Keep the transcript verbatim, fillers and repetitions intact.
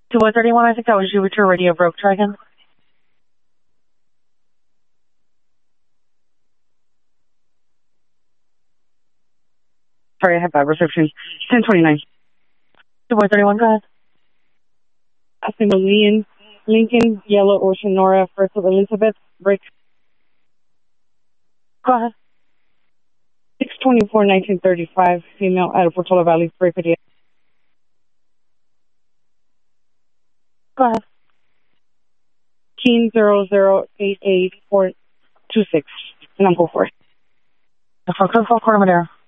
To one thirty-one, I think that was you with your radio broke. Try again. Sorry, I have bad reception. ten twenty-nine. To one thirty-one, go ahead. Asking Leon, Lincoln, Yellow Ocean, Nora, First of Elizabeth, Brick. Go ahead. six twenty-four, nineteen thirty-five, female out of Portola Valley, Brick. Go ahead. Keen zero zero eight eight four two six. And I'm go for it. The Falcon Falcon Madera.